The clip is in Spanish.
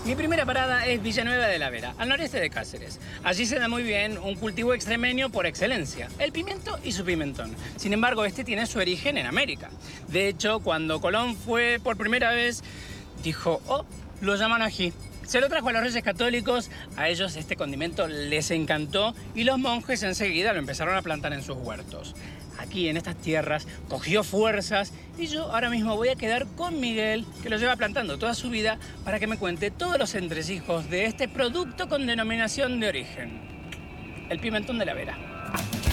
Mi primera parada es Villanueva de la Vera, al noreste de Cáceres. Allí se da muy bien un cultivo extremeño por excelencia, el pimiento y su pimentón. Sin embargo, este tiene su origen en América. De hecho, cuando Colón fue por primera vez, dijo, oh, lo llaman ají. Se lo trajo a los Reyes Católicos, a ellos este condimento les encantó y los monjes enseguida lo empezaron a plantar en sus huertos. Aquí en estas tierras cogió fuerzas y yo ahora mismo voy a quedar con Miguel, que lo lleva plantando toda su vida, para que me cuente todos los entresijos de este producto con denominación de origen, el pimentón de la Vera.